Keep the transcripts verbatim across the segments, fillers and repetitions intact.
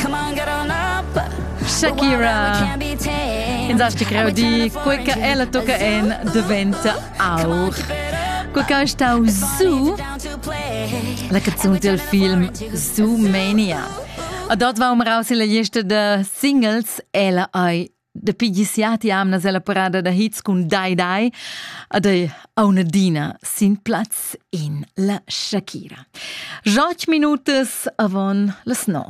Shakira. In das creo di quel che ella tocca en diventa auch. Quel che sta su la canzone del film Zoomania. A dort war wir raus in la lista de singles ella ai de pigisiati amna sella parada da hits con Dai Dai a de Aunadina sin Platz in la Shakira. Joch minutes avon las nov.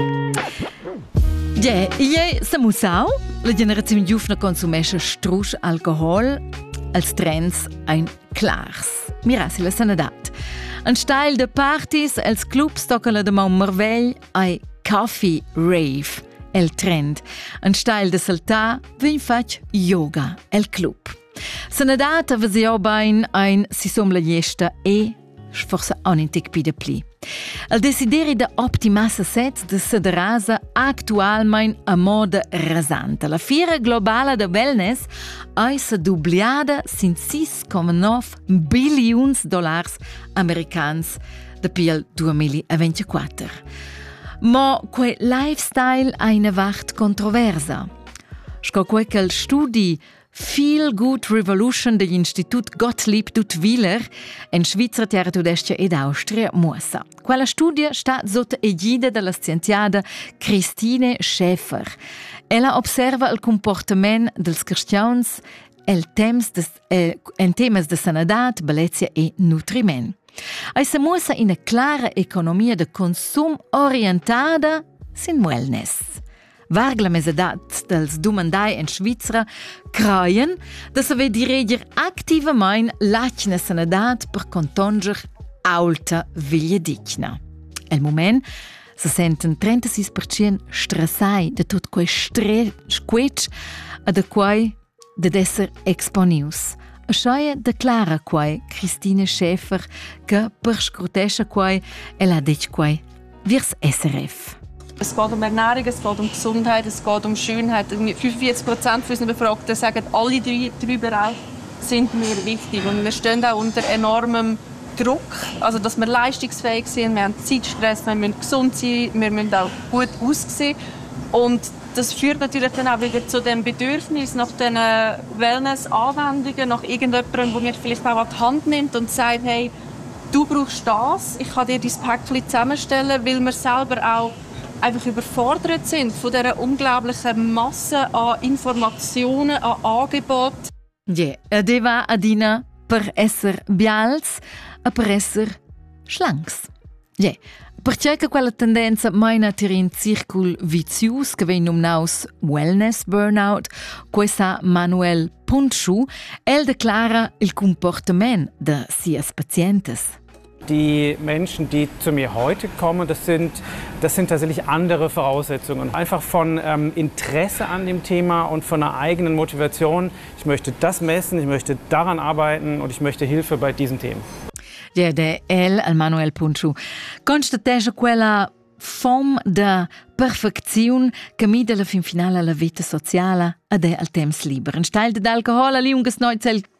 Ja, je samusau, la generazione giovane consumesce strusch alcohol, als trends ein clars. Mirasi la sanadat. An style de parties, als clubs toccala de mau mervegl ai coffee rave, el trend. An style de saltar, vin fac yoga, el club. Sanadat avasi au bain ein si som la gesta e forse un intic pi de pli. El desideri de optimassa sets de sederasa actualmein a moda rasanta. La fiera globala de wellness ai sa dubliada sin six komma nove bilions dollars americans de piel duemilaventiquattro. Ma quel lifestyle ha una vart controversa. Sco quel che il studi Feel Good Revolution dell'Institut Gottlieb Duttwiller in Svizzera, Terra Tudestia ed Austria mossa. Quella studia sta sotto egida della scienziata Christine Schäfer. Ella observa il comportamento dels cristians el temps des, eh, en temas de sanadat, bellezza e nutriment. Ei se mossa in una clara economia de consum orientada sin wellness. Vargla mesedat dels dumandai in Svizzera creien da se ve direger activamain lachna sanadat per contonger alta viglia digna. El moment se senten trentasei per cent stressai de tot quei squetch a de quei de esser exponius. A schaia declara quei Christine Schäfer che per scrutescha quei el ha dit quei virs S R F. Es geht um Ernährung, es geht um Gesundheit, es geht um Schönheit. fünfundvierzig Prozent unserer Befragten sagen, alle drei, drei Bereiche sind mir wichtig. Und wir stehen auch unter enormem Druck, also dass wir leistungsfähig sind, wir haben Zeitstress, wir müssen gesund sein, wir müssen auch gut aussehen. Und das führt natürlich dann auch wieder zu dem Bedürfnis nach diesen Wellness-Anwendungen, nach irgendjemandem, der mir vielleicht auch an die Hand nimmt und sagt, hey, du brauchst das, ich kann dir dein Päckchen zusammenstellen, weil wir selber auch einfach überfordert sind von dieser unglaublichen Masse an Informationen, an Angeboten. Ja, yeah, deva adina per esser bials e per esser schlanks. Ja, yeah. Perché che quella tendenza mai nateri in circul vizius che venne nominaus wellness burnout, questa Manuel Puntschu, el declara il comportament de sias pazientes. Die Menschen, die zu mir heute kommen, das sind, das sind tatsächlich andere Voraussetzungen. Einfach von ähm, Interesse an dem Thema und von einer eigenen Motivation. Ich möchte das messen, ich möchte daran arbeiten und ich möchte Hilfe bei diesen Themen. Ja, der El, el Manuel Puntschu, constatesce quella fom de perfecziun che mi della fin finale alla vita sociale ed è al temps liber. In steil d'alcohol ali un gesnoizel